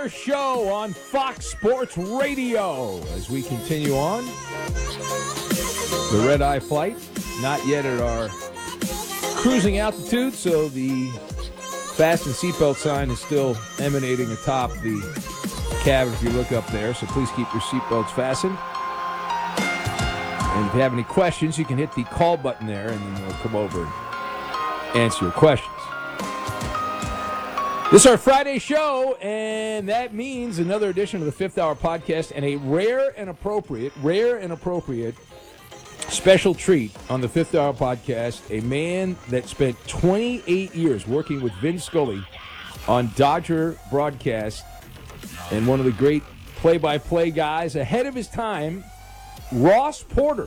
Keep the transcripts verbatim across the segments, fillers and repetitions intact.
Show on Fox Sports Radio as we continue on the red eye flight, not yet at our cruising altitude, so the fasten seatbelt sign is still emanating atop the cabin if you look up there, so please keep your seatbelts fastened. And if you have any questions, you can hit the call button there and then we'll come over and answer your questions. This is our Friday show, and that means another edition of the Fifth Hour Podcast and a rare and appropriate, rare and appropriate special treat on the Fifth Hour Podcast, a man that spent twenty-eight years working with Vin Scully on Dodger broadcast and one of the great play-by-play guys ahead of his time, Ross Porter,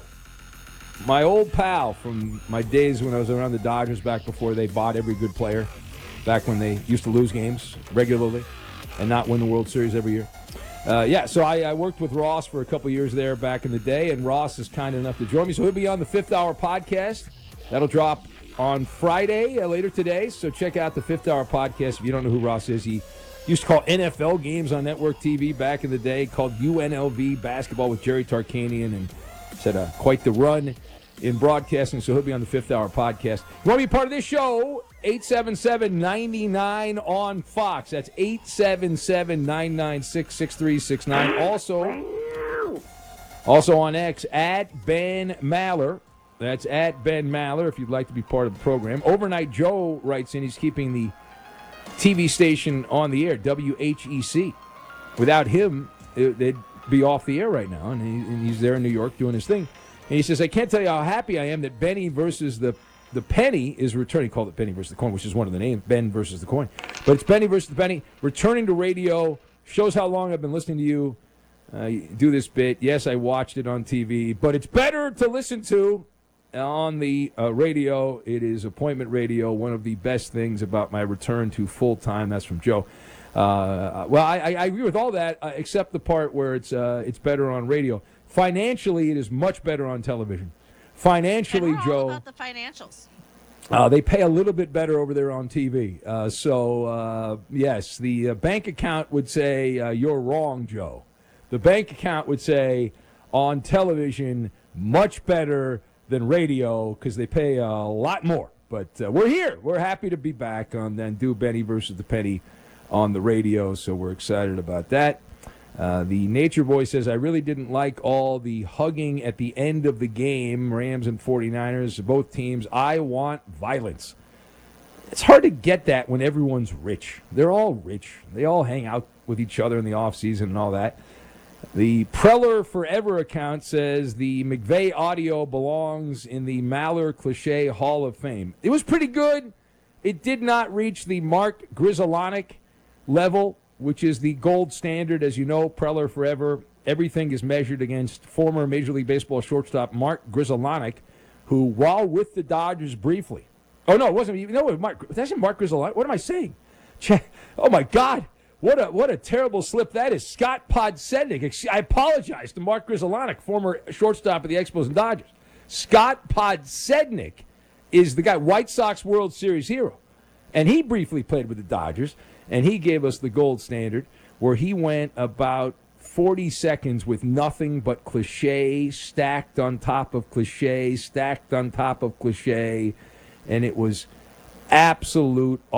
my old pal from my days when I was around the Dodgers back before they bought every good player. Back when they used to lose games regularly and not win the World Series every year. Uh, yeah, so I, I worked with Ross for a couple years there back in the day, and Ross is kind enough to join me. So he'll be on the Fifth Hour Podcast. That'll drop on Friday, uh, later today. So check out the Fifth Hour Podcast. If you don't know who Ross is, he used to call N F L games on network T V back in the day, called U N L V basketball with Jerry Tarkanian, and said uh, quite the run in broadcasting. So he'll be on the Fifth Hour Podcast. You want to be part of this show? eight seven seven, nine nine on Fox. That's eight seven seven, nine nine six, six three six nine. Also, also on X, at Ben Maller. That's at Ben Maller if you'd like to be part of the program. Overnight Joe writes in, he's keeping the T V station on the air, W H E C. Without him, it, they'd be off the air right now, and, he, and he's there in New York doing his thing. And he says, I can't tell you how happy I am that Benny versus the The penny is returning. He called it Benny versus the Coin, which is one of the names, Ben versus the Coin. But it's Benny versus the Penny, returning to radio. Shows how long I've been listening to you uh, do this bit. Yes, I watched it on T V, but it's better to listen to on the uh, radio. It is appointment radio, one of the best things about my return to full-time. That's from Joe. Uh, well, I, I agree with all that, uh, except the part where it's uh, it's better on radio. Financially, it is much better on television. Financially, and we're Joe. all about the financials. Uh, they pay a little bit better over there on T V. Uh, so, uh, yes, the uh, bank account would say, uh, you're wrong, Joe. The bank account would say, on television, much better than radio because they pay a lot more. But uh, we're here. We're happy to be back on then do Benny versus the Penny on the radio, so we're excited about that. Uh, the Nature Boy says, I really didn't like all the hugging at the end of the game, Rams and 49ers, both teams. I want violence. It's hard to get that when everyone's rich. They're all rich. They all hang out with each other in the offseason and all that. The Preller Forever account says the McVay audio belongs in the Maller Cliche Hall of Fame. It was pretty good. It did not reach the Mark Grizzolonic level, which is the gold standard. As you know, Preller Forever, everything is measured against former Major League Baseball shortstop Mark Grizzolonic, who, while with the Dodgers briefly, oh, no, it wasn't even, no, it was Mark, that's Mark Grizzolonic. What am I saying? Oh, my God. What a what a terrible slip that is. Scott Podsednik. I apologize to Mark Grizzolonic, former shortstop of the Expos and Dodgers. Scott Podsednik is the guy, White Sox World Series hero. And he briefly played with the Dodgers. And he gave us the gold standard where he went about forty seconds with nothing but cliche stacked on top of cliche, stacked on top of cliche. And it was absolute